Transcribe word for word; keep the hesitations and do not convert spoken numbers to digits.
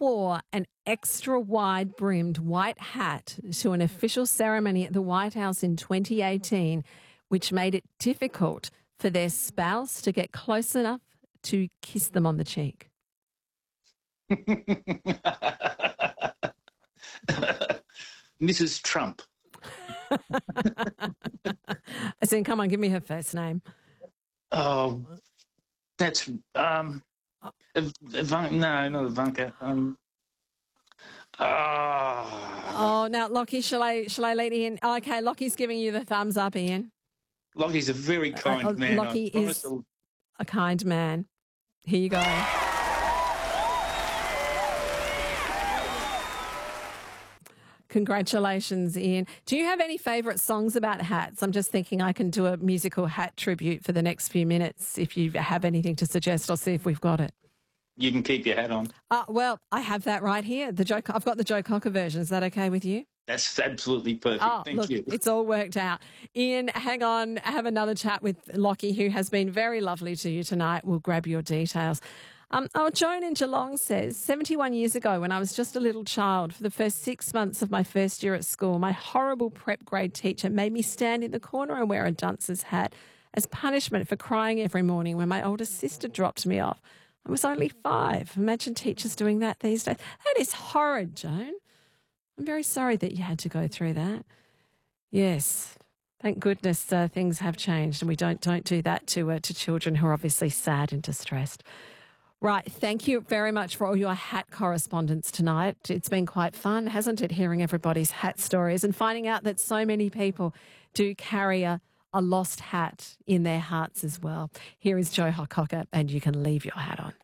wore an extra wide brimmed white hat to an official ceremony at the White House in twenty eighteen, which made it difficult for their spouse to get close enough to kiss them on the cheek? Missus Trump. I said, come on, give me her first name. Oh, that's um, Iv- Ivan- no, not Ivanka. Um, ah, Oh, now, Lockie, shall I shall I let Ian? Oh, okay, Lockie's giving you the thumbs up, Ian. Lockie's a very kind uh, man. Lockie I promise is- I'll- A kind man. Here you go. Congratulations, Ian. Do you have any favourite songs about hats? I'm just thinking I can do a musical hat tribute for the next few minutes. If you have anything to suggest, I'll see if we've got it. You can keep your hat on. Uh, well, I have that right here. The Joe, I've got the Joe Cocker version. Is that okay with you? That's absolutely perfect. Oh, Thank look, you. it's all worked out. Ian, hang on. Have another chat with Lockie, who has been very lovely to you tonight. We'll grab your details. Um, oh, Joan in Geelong says, seventy-one years ago when I was just a little child, for the first six months of my first year at school, my horrible prep grade teacher made me stand in the corner and wear a dunce's hat as punishment for crying every morning when my older sister dropped me off. I was only five. Imagine teachers doing that these days. That is horrid, Joan. I'm very sorry that you had to go through that. Yes, thank goodness uh, things have changed and we don't don't do that to uh, to children who are obviously sad and distressed. Right, thank you very much for all your hat correspondence tonight. It's been quite fun, hasn't it, hearing everybody's hat stories and finding out that so many people do carry a, a lost hat in their hearts as well. Here is Joe Cocker, and you can leave your hat on.